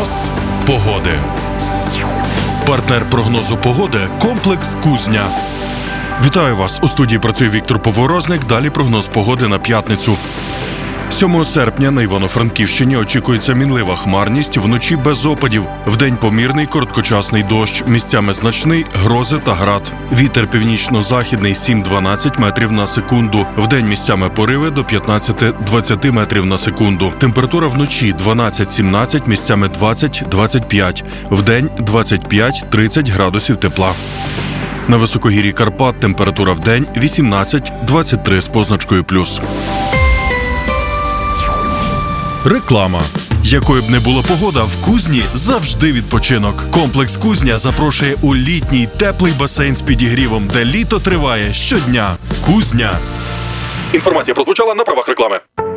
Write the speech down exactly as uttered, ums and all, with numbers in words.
Прогноз погоди. Партнер прогнозу погоди – комплекс «Кузня». Вітаю вас! У студії працює Віктор Поворозник. Далі прогноз погоди на п'ятницю. сьомого серпня на Івано-Франківщині очікується мінлива хмарність, вночі без опадів. Вдень помірний короткочасний дощ, місцями значний, грози та град. Вітер північно-західний сім-дванадцять метрів на секунду. Вдень місцями пориви до п'ятнадцять-двадцять метрів на секунду. Температура вночі дванадцять-сімнадцять, місцями двадцять-двадцять п'ять. Вдень двадцять п'ять-тридцять градусів тепла. На високогір'ї Карпат температура вдень вісімнадцять-двадцять три з позначкою плюс. Реклама. Якою б не була погода, в Кузні завжди відпочинок. Комплекс «Кузня» запрошує у літній теплий басейн з підігрівом, де літо триває щодня. Кузня. Інформація прозвучала на правах реклами.